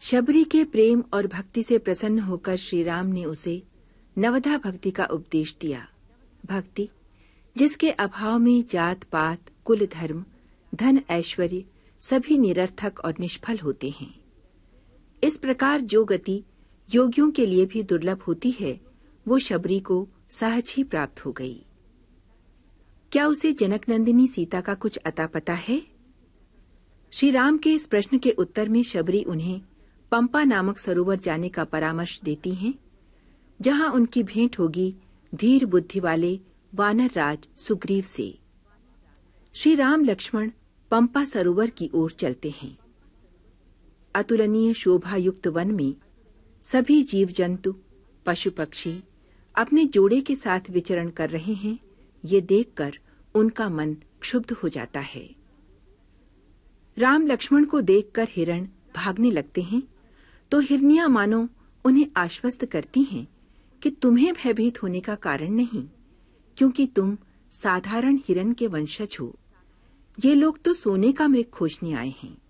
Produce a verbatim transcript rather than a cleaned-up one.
शबरी के प्रेम और भक्ति से प्रसन्न होकर श्री राम ने उसे नवधा भक्ति का उपदेश दिया। भक्ति जिसके अभाव में जात पात, कुल धर्म, धन ऐश्वर्य सभी निरर्थक और निष्फल होते हैं। इस प्रकार जो गति योगियों के लिए भी दुर्लभ होती है, वो शबरी को सहज ही प्राप्त हो गई। क्या उसे जनकनंदिनी सीता का कुछ अता पता है? श्री राम के इस प्रश्न के उत्तर में शबरी उन्हें पंपा नामक सरोवर जाने का परामर्श देती हैं, जहां उनकी भेंट होगी धीर बुद्धि वाले वानर राज सुग्रीव से। श्री राम लक्ष्मण पंपा सरोवर की ओर चलते हैं। अतुलनीय शोभा युक्त वन में सभी जीव जंतु, पशु पक्षी अपने जोड़े के साथ विचरण कर रहे हैं। ये देखकर उनका मन क्षुब्ध हो जाता है। राम लक्ष्मण को देखकर हिरण भागने लगते हैं, तो हिरनियां मानो उन्हें आश्वस्त करती हैं कि तुम्हें भयभीत होने का कारण नहीं, क्योंकि तुम साधारण हिरण के वंशज हो। ये लोग तो सोने का मृग खोजने आए हैं।